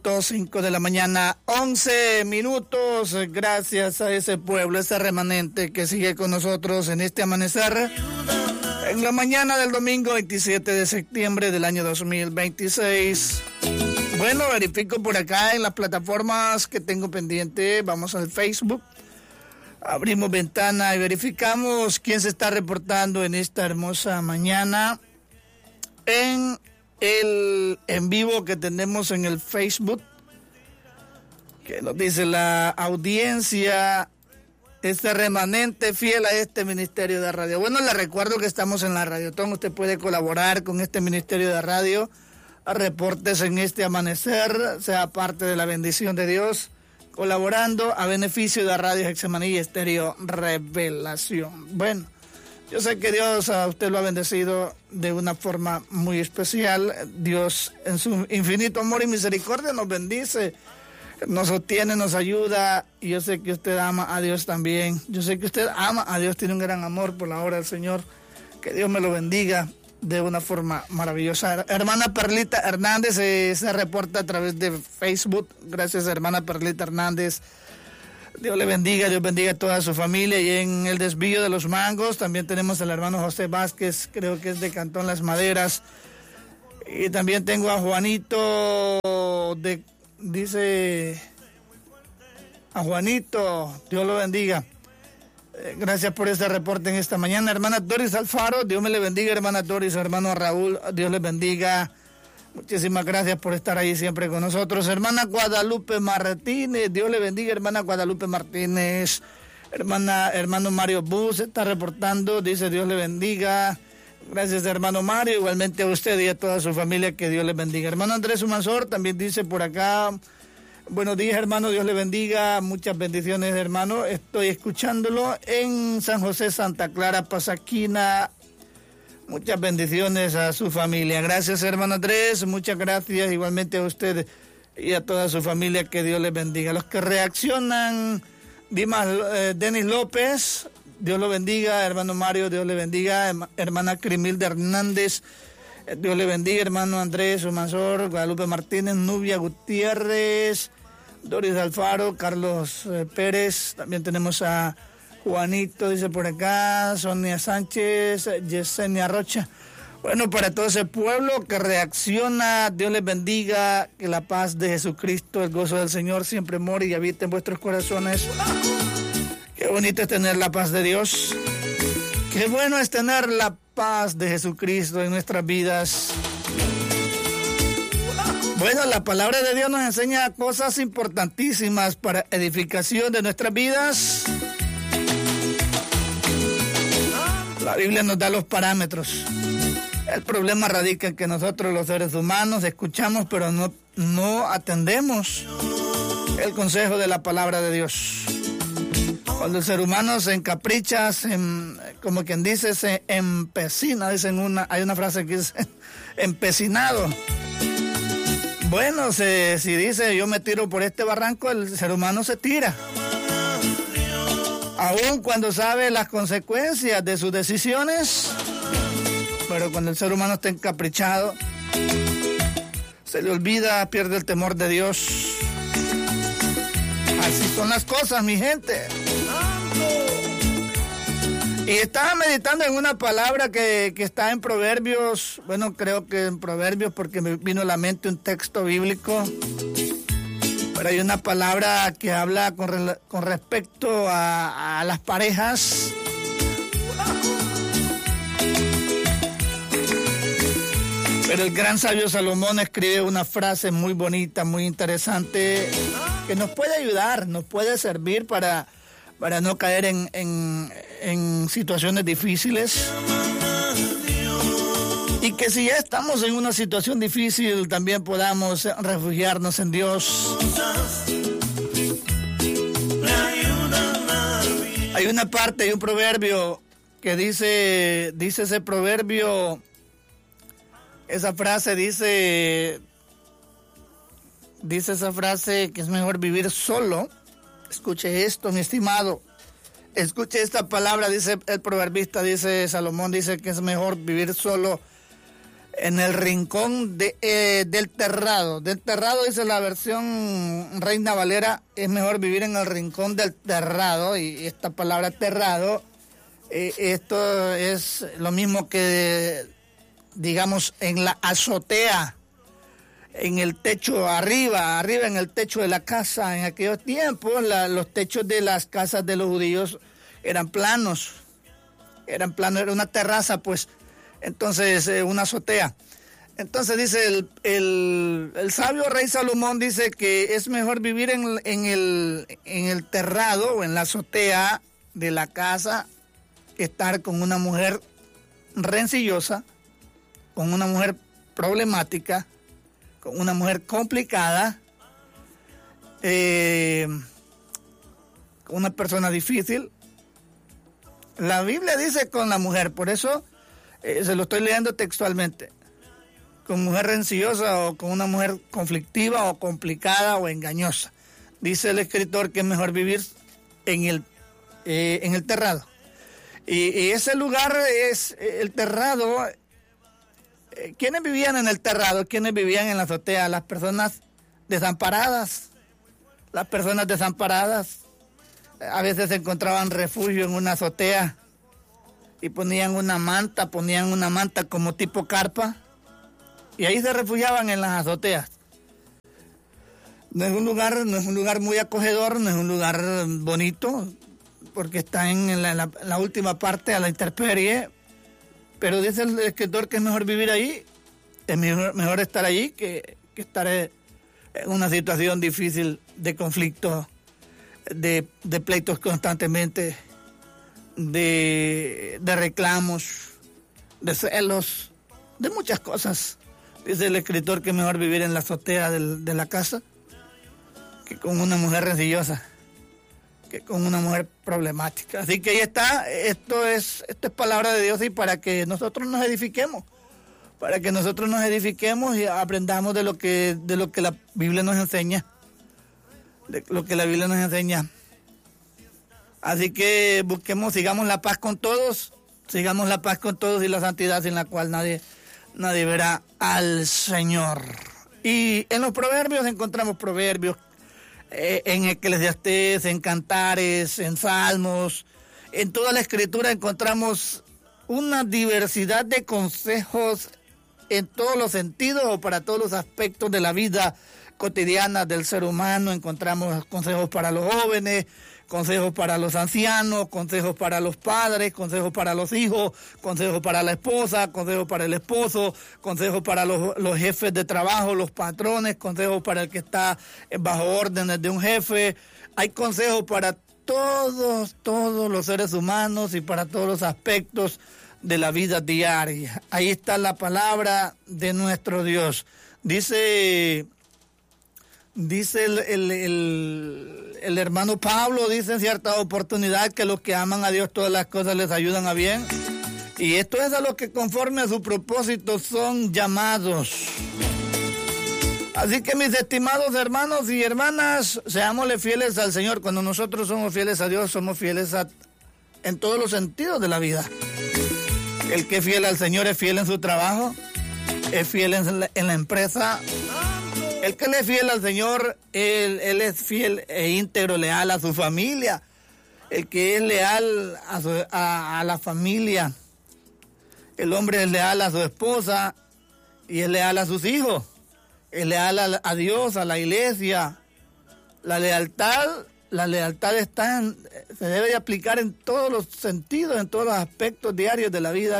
5 de la mañana, 11 minutos. Gracias a ese pueblo, ese remanente que sigue con nosotros en este amanecer. En la mañana del domingo 27 de septiembre del año 2026. Bueno, verifico por acá en las plataformas que tengo pendiente. Vamos al Facebook. Abrimos ventana y verificamos quién se está reportando en esta hermosa mañana en el en vivo que tenemos en el Facebook, que nos dice la audiencia, este remanente fiel a este ministerio de radio. Bueno, le recuerdo que estamos en la Radiotón. Usted puede colaborar con este ministerio de radio, reportes en este amanecer, sea parte de la bendición de Dios, colaborando a beneficio de Radio Getsemaní y Estéreo Revelación. Bueno, yo sé que Dios a usted lo ha bendecido de una forma muy especial. Dios en su infinito amor y misericordia nos bendice, nos sostiene, nos ayuda. Y yo sé que usted ama a Dios también. Yo sé que usted ama a Dios, tiene un gran amor por la obra del Señor. Que Dios me lo bendiga de una forma maravillosa. Hermana Perlita Hernández se reporta a través de Facebook. Gracias, hermana Perlita Hernández. Dios le bendiga, Dios bendiga a toda su familia. Y en el desvío de los mangos también tenemos al hermano José Vázquez, creo que es de Cantón Las Maderas. Y también tengo a Juanito, dice a Juanito, Dios lo bendiga. Gracias por este reporte en esta mañana. Hermana Doris Alfaro, Dios me le bendiga, hermana Doris. Hermano Raúl, Dios les bendiga. Muchísimas gracias por estar ahí siempre con nosotros. Hermana Guadalupe Martínez, Dios le bendiga, hermana Guadalupe Martínez. Hermano Mario Bus está reportando, dice Dios le bendiga. Gracias, hermano Mario, igualmente a usted y a toda su familia, que Dios le bendiga. Hermano Andrés Humansor también dice por acá: buenos días, hermano, Dios le bendiga, muchas bendiciones, hermano. Estoy escuchándolo en San José, Santa Clara, Pasaquina. Muchas bendiciones a su familia. Gracias, hermano Andrés, muchas gracias, igualmente a usted y a toda su familia, que Dios les bendiga. Los que reaccionan: Denis López, Dios lo bendiga. Hermano Mario, Dios le bendiga. Hermana Crimilda Hernández, Dios le bendiga. Hermano Andrés Humansor, Guadalupe Martínez, Nubia Gutiérrez, Doris Alfaro, Carlos Pérez. También tenemos a Juanito, dice por acá, Sonia Sánchez, Yesenia Rocha. Bueno, para todo ese pueblo que reacciona, Dios les bendiga, que la paz de Jesucristo, el gozo del Señor siempre mora y habite en vuestros corazones. Qué bonito es tener la paz de Dios. Qué bueno es tener la paz de Jesucristo en nuestras vidas. Bueno, la palabra de Dios nos enseña cosas importantísimas para edificación de nuestras vidas. La Biblia nos da los parámetros. El problema radica en que nosotros, los seres humanos, escuchamos pero no atendemos el consejo de la palabra de Dios. Cuando el ser humano se encapricha, como quien dice, se empecina, hay una frase que dice empecinado. Bueno, si dice yo me tiro por este barranco, el ser humano se tira. Aún cuando sabe las consecuencias de sus decisiones, pero cuando el ser humano está encaprichado, se le olvida, pierde el temor de Dios. Así son las cosas, mi gente. Y estaba meditando en una palabra que está en Proverbios. Bueno, creo que en Proverbios, porque me vino a la mente un texto bíblico. Pero hay una palabra que habla con respecto a las parejas. Pero el gran sabio Salomón escribe una frase muy bonita, muy interesante, que nos puede ayudar, nos puede servir para no caer en situaciones difíciles. Y que si ya estamos en una situación difícil, también podamos refugiarnos en Dios. Hay una parte, hay un proverbio que dice ese proverbio, esa frase dice esa frase que es mejor vivir solo. Escuche esto, mi estimado. Escuche esta palabra, dice el proverbista, dice Salomón, dice que es mejor vivir solo en el rincón del terrado. Del terrado, dice la versión Reina Valera, es mejor vivir en el rincón del terrado. Y esta palabra terrado, esto es lo mismo que, digamos, en la azotea, en el techo arriba en el techo de la casa. En aquellos tiempos los techos de las casas de los judíos eran planos, era una terraza, pues. Entonces, una azotea. Entonces dice el sabio rey Salomón, dice que es mejor vivir en el terrado o en la azotea de la casa que estar con una mujer rencillosa, con una mujer problemática, con una mujer complicada, con una persona difícil. La Biblia dice con la mujer, por eso se lo estoy leyendo textualmente, con mujer rencillosa o con una mujer conflictiva o complicada o engañosa. Dice el escritor que es mejor vivir en el terrado. Y ese lugar es el terrado. ¿Quiénes vivían en el terrado? ¿Quiénes vivían en la azotea? Las personas desamparadas. Las personas desamparadas a veces encontraban refugio en una azotea y ponían una manta como tipo carpa, y ahí se refugiaban en las azoteas. No es un lugar muy acogedor, no es un lugar bonito, porque está en la última parte a la intemperie, pero dice el escritor que es mejor vivir ahí, es mejor estar allí que estar en una situación difícil de conflicto, de pleitos constantemente, de reclamos, de celos, de muchas cosas. Dice el escritor que es mejor vivir en la azotea de la casa que con una mujer rencillosa, que con una mujer problemática. Así que ahí está, esto es palabra de Dios, y para que nosotros nos edifiquemos, y aprendamos de lo que la Biblia nos enseña, Así que sigamos la paz con todos, y la santidad, sin la cual nadie verá al Señor. Y en los proverbios encontramos proverbios, en Eclesiastés, en Cantares, en Salmos, en toda la Escritura encontramos una diversidad de consejos en todos los sentidos o para todos los aspectos de la vida cotidiana del ser humano. Encontramos consejos para los jóvenes, consejos para los ancianos, consejos para los padres, consejos para los hijos, consejos para la esposa, consejos para el esposo, consejos para los jefes de trabajo, los patrones, consejos para el que está bajo órdenes de un jefe. Hay consejos para todos los seres humanos y para todos los aspectos de la vida diaria. Ahí está la palabra de nuestro Dios. Dice el hermano Pablo, dice en cierta oportunidad que los que aman a Dios todas las cosas les ayudan a bien. Y esto es a los que conforme a su propósito son llamados. Así que mis estimados hermanos y hermanas, seámosle fieles al Señor. Cuando nosotros somos fieles a Dios, somos fieles en todos los sentidos de la vida. El que es fiel al Señor es fiel en su trabajo, es fiel en la empresa. El que le es fiel al Señor, él es fiel e íntegro, leal a su familia. El que es leal a la familia, el hombre es leal a su esposa y es leal a sus hijos. Es leal a Dios, a la iglesia. La lealtad se debe de aplicar en todos los sentidos, en todos los aspectos diarios de la vida